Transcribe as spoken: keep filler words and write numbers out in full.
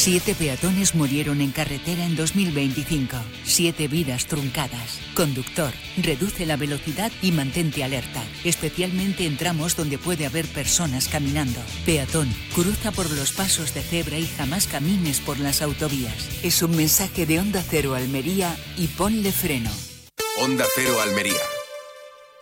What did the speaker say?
Siete peatones murieron en carretera en dos mil veinticinco. Siete vidas truncadas. Conductor, reduce la velocidad y mantente alerta, especialmente en tramos donde puede haber personas caminando. Peatón, cruza por los pasos de cebra y jamás camines por las autovías. Es un mensaje de Onda Cero Almería y ponle freno. Onda Cero Almería.